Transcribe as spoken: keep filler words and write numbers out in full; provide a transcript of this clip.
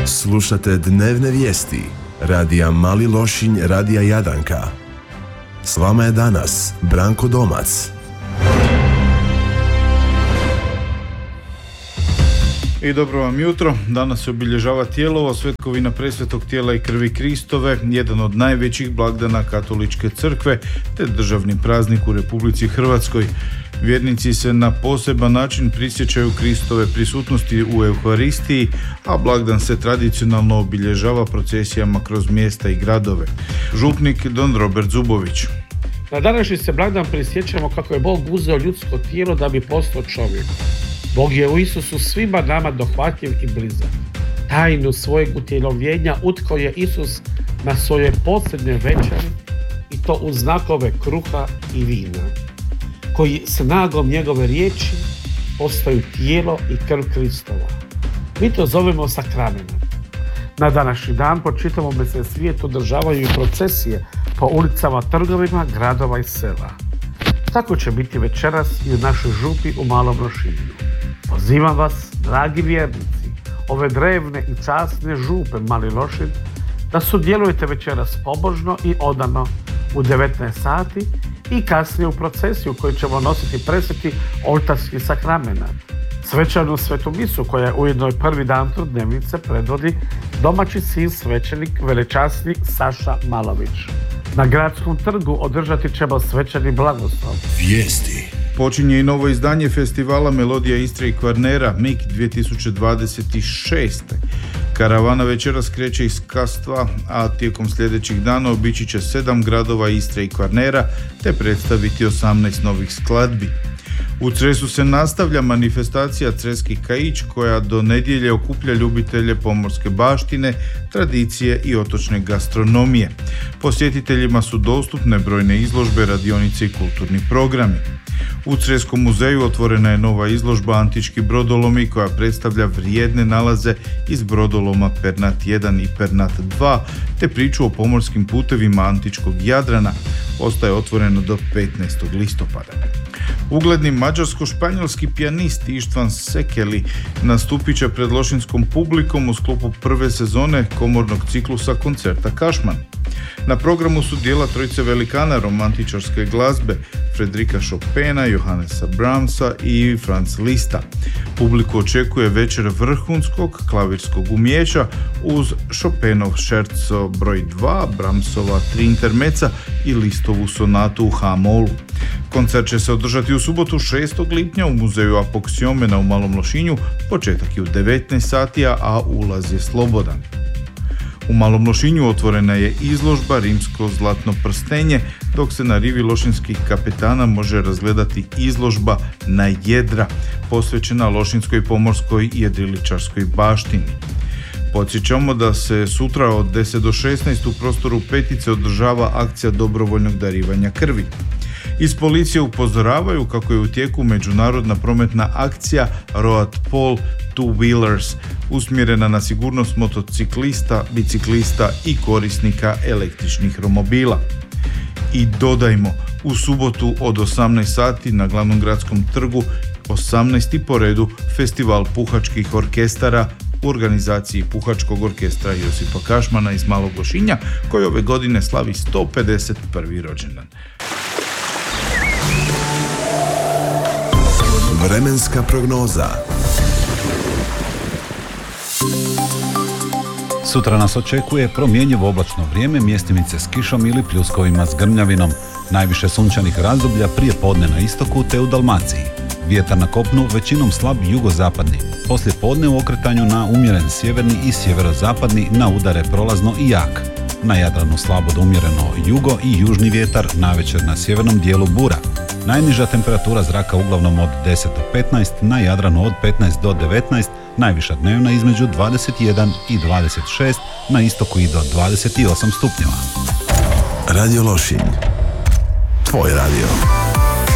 Slušate dnevne vijesti radija Mali Lošinj, radija Jadanka. S vama je danas Branko Domac. I dobro vam jutro. Danas se obilježava Tijelovo, svetkovina presvetog tijela i krvi Kristove, jedan od najvećih blagdana Katoličke crkve, te državni praznik u Republici Hrvatskoj. Vjernici se na poseban način prisjećaju Kristove prisutnosti u Euharistiji, a blagdan se tradicionalno obilježava procesijama kroz mjesta i gradove. Župnik Don Robert Zubović. Na današnji se blagdan prisjećamo kako je Bog uzeo ljudsko tijelo da bi postao čovjek. Bog je u Isusu svima nama dohvatljiv i blizak. Tajnu svojeg utjelovljenja utkao je Isus na svoje posljednje večeri, i to u znakove kruha i vina, koji snagom njegove riječi postaju tijelo i krv Kristova. Mi to zovemo sakramenom. Na današnji dan po čitavome se svijetu održavaju i procesije po ulicama, trgovima, gradova i sela. Tako će biti večeras i u našoj župi u Malom Lošinju. Pozivam vas, dragi vjernici, ove drevne i časne župe Mali Lošinj, da sudjelujete večeras pobožno i odano u devetnaest sati i kasnije u procesiju koju ćemo nositi presveti oltarski sakramenat. Svečanu svetu misu, koja je ujedno i prvi dan trudnevnice, predvodi domaći sin svećenik velečasni Saša Malović. Na gradskom trgu održati ćemo svečani blagoslov. Vijesti. Počinje i novo izdanje festivala Melodija Istre i Kvarnera M I K dvije tisuće dvadeset šest. Karavana večeras kreće iz Kastva, a tijekom sljedećih dana obići će sedam gradova Istre i Kvarnera te predstaviti osamnaest novih skladbi. U Cresu se nastavlja manifestacija Creski Kaić, koja do nedjelje okuplja ljubitelje pomorske baštine, tradicije i otočne gastronomije. Posjetiteljima su dostupne brojne izložbe, radionice i kulturni programi. U Creskom muzeju otvorena je nova izložba Antički brodolomi, koja predstavlja vrijedne nalaze iz brodoloma Pernat jedan i Pernat dva, te priču o pomorskim putevima antičkog Jadrana. Ostaje otvoreno do petnaestog listopada. Ugledni mađarsko-španjolski pijanist Ištvan Sekeli nastupit će pred lošinskom publikom u sklopu prve sezone komornog ciklusa koncerta Kašman. Na programu su dijela trojice velikana romantičarske glazbe, Fredrika Chopina, Johannesa Brahmsa i Franz Lista. Publiku očekuje večer vrhunskog klavirskog umijeća uz Chopinov šerco broj dva, Brahmsova tri intermeca i Listovu sonatu u H-molu. Koncert će se održati u subotu šestog lipnja u muzeju Apoksiomena u Malom Lošinju, početak je u devetnaest sati, a ulaz je slobodan. U Malom Lošinju otvorena je izložba Rimsko zlatno prstenje, dok se na rivi lošinskih kapetana može razgledati izložba Na jedra, posvećena lošinskoj pomorskoj i jedriličarskoj baštini. Podsjećamo da se sutra od deset do šesnaest u prostoru Petice održava akcija dobrovoljnog darivanja krvi. Iz policije upozoravaju kako je u tijeku međunarodna prometna akcija Road Paul Two Wheelers, usmjerena na sigurnost motociklista, biciklista i korisnika električnih romobila. I dodajmo, u subotu od osamnaest sati na glavnom gradskom trgu, osamnaesti po redu, festival puhačkih orkestara u organizaciji Puhačkog orkestra Josipa Kašmana iz Malog Lošinja, koji ove godine slavi sto pedeset prvi rođendan. Vremenska prognoza. Sutra nas očekuje promjenjivo oblačno vrijeme, mjestimice s kišom ili pljuskovima s grmljavinom. Najviše sunčanih razdoblja prije podne na istoku te u Dalmaciji. Vjetar na kopnu većinom slab jugozapadni. Poslije podne u okretanju na umjeren sjeverni i sjeverozapadni, na udare prolazno i jak. Na Jadranu slabo do umjereno jugo i južni vjetar, navečer na sjevernom dijelu bura. Najniža temperatura zraka uglavnom od deset do petnaest, na Jadranu od petnaest do devetnaest, najviša dnevna između dvadeset jedan i dvadeset šest, na istoku i do dvadeset osam stupnjeva. Radio Lošinj. Tvoj radio.